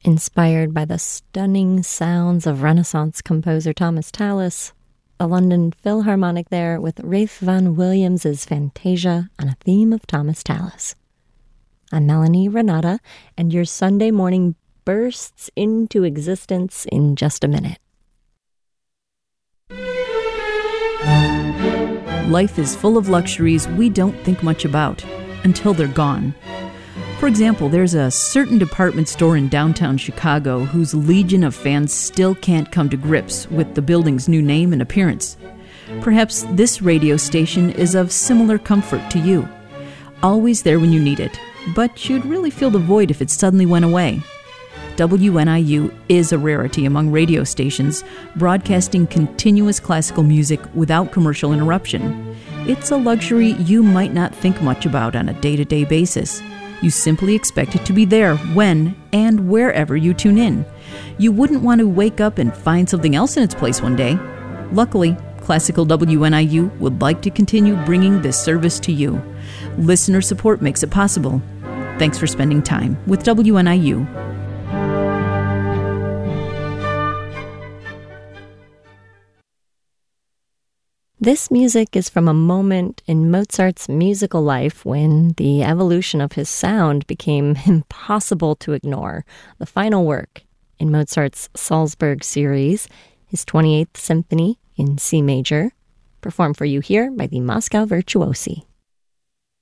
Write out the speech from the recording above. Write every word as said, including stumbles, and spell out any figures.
Inspired by the stunning sounds of Renaissance composer Thomas Tallis, the London Philharmonic there with Ralph Vaughan Williams' Fantasia on a theme of Thomas Tallis. I'm Melanie Renata, and your Sunday morning bursts into existence in just a minute. Life is full of luxuries we don't think much about until they're gone. For example, there's a certain department store in downtown Chicago whose legion of fans still can't come to grips with the building's new name and appearance. Perhaps this radio station is of similar comfort to you. Always there when you need it, but you'd really feel the void if it suddenly went away. W N I U is a rarity among radio stations, broadcasting continuous classical music without commercial interruption. It's a luxury you might not think much about on a day-to-day basis. You simply expect it to be there when and wherever you tune in. You wouldn't want to wake up and find something else in its place one day. Luckily, Classical W N I U would like to continue bringing this service to you. Listener support makes it possible. Thanks for spending time with W N I U. This music is from a moment in Mozart's musical life when the evolution of his sound became impossible to ignore. The final work in Mozart's Salzburg series, his twenty-eighth Symphony in C major, performed for you here by the Moscow Virtuosi.